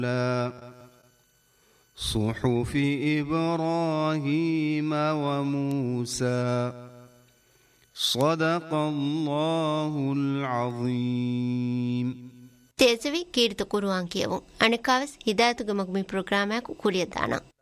صحف إبراهيم وموسى صدق الله العظيم. تيزوي كيرت قرآن كيو أنا كاوس هداية مقبل برنامج كلية دانا